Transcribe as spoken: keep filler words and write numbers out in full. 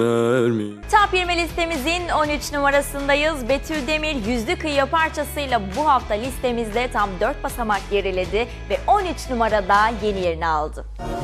Top yirmi listemizin on üç numarasındayız. Betül Demir Yüzlü Kıyıya parçasıyla bu hafta listemizde tam dört basamak geriledi ve on üç numarada yeni yerini aldı.